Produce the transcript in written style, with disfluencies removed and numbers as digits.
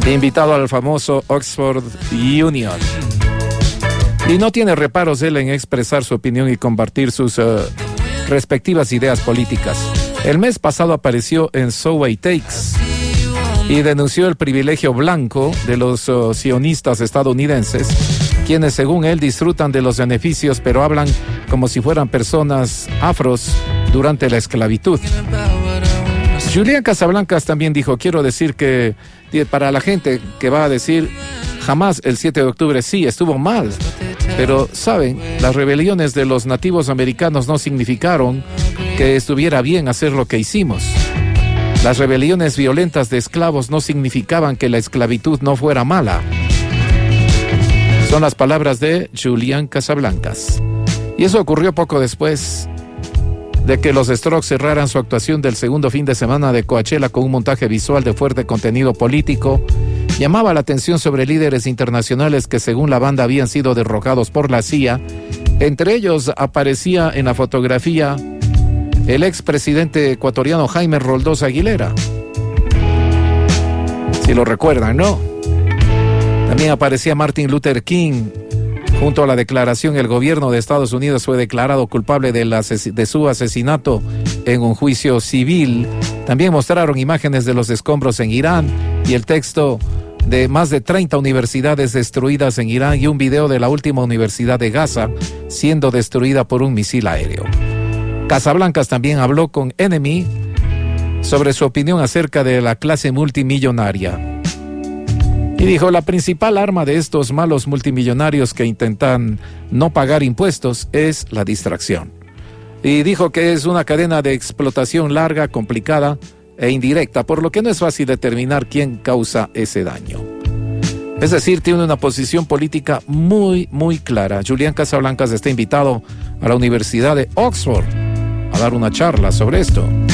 invitado al famoso Oxford Union. Y no tiene reparos él en expresar su opinión y compartir sus respectivas ideas políticas. El mes pasado apareció en So It Takes y denunció el privilegio blanco de los sionistas estadounidenses, quienes según él disfrutan de los beneficios, pero hablan como si fueran personas afros durante la esclavitud. Julián Casablancas también dijo, quiero decir que para la gente que va a decir jamás el 7 de octubre, sí, estuvo mal, pero saben, las rebeliones de los nativos americanos no significaron que estuviera bien hacer lo que hicimos. Las rebeliones violentas de esclavos no significaban que la esclavitud no fuera mala. Son las palabras de Julián Casablancas. Y eso ocurrió poco después de que los Strokes cerraran su actuación del segundo fin de semana de Coachella con un montaje visual de fuerte contenido político. Llamaba la atención sobre líderes internacionales que según la banda habían sido derrocados por la CIA. Entre ellos aparecía en la fotografía el expresidente ecuatoriano Jaime Roldós Aguilera. Si lo recuerdan, ¿no? También aparecía Martin Luther King. Junto a la declaración, el gobierno de Estados Unidos fue declarado culpable de su asesinato en un juicio civil. También mostraron imágenes de los escombros en Irán y el texto de más de 30 universidades destruidas en Irán y un video de la última universidad de Gaza siendo destruida por un misil aéreo. Casablancas también habló con Enemy sobre su opinión acerca de la clase multimillonaria. Y dijo, la principal arma de estos malos multimillonarios que intentan no pagar impuestos es la distracción. Y dijo que es una cadena de explotación larga, complicada e indirecta, por lo que no es fácil determinar quién causa ese daño. Es decir, tiene una posición política muy, muy clara. Julián Casablancas está invitado a la Universidad de Oxford a dar una charla sobre esto.